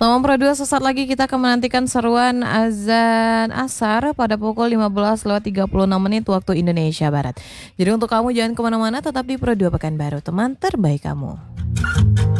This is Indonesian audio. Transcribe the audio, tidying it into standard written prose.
Selama Pro 2 sesaat lagi kita akan menantikan seruan azan asar pada pukul 15:36 waktu Indonesia Barat. Jadi untuk kamu jangan kemana-mana, tetap di Pro 2 Pekanbaru, teman terbaik kamu.